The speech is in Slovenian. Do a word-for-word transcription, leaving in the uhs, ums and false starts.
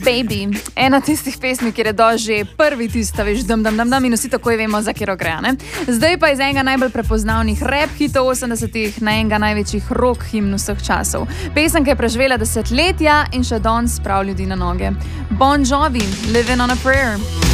Baby, ena tistih pesmi, kjer je do že prvi tista, veš, dam, dam, dam, dam in vsi takoj vemo, za kjer gre, ne? Zdaj pa iz enega najbolj prepoznavnih rap hitov osemdesetih na enega največjih rock himn vseh časov. Pesemka je preživela desetletja in še danes sprav ljudi na noge. Bon Jovi, Living on a Prayer.